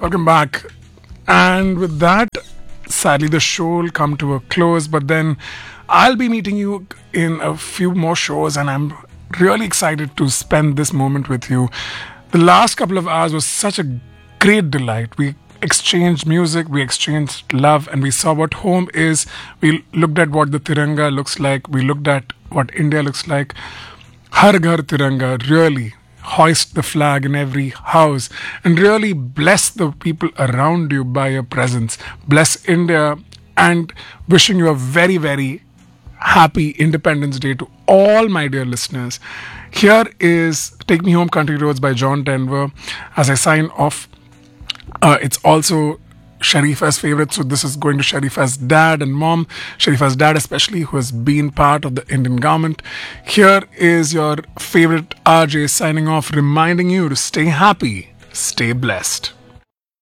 Welcome back. And with that, sadly, the show will come to a close, but then I'll be meeting you in a few more shows, and I'm really excited to spend this moment with you. The last couple of hours was such a great delight. We exchanged music, we exchanged love, and we saw what home is. We looked at what the Tiranga looks like, we looked at what India looks like. Har Ghar Tiranga, really hoist the flag in every house and really bless the people around you by your presence. Bless India, and wishing you a very, very happy Independence Day to all my dear listeners. Here is Take Me Home Country Roads by John Denver. As I sign off, it's also Sharifa's favorite, so this is going to Sharifa's dad and mom, Sharifa's dad especially, who has been part of the Indian government. Here is your favorite RJ signing off, reminding you to stay happy, stay blessed.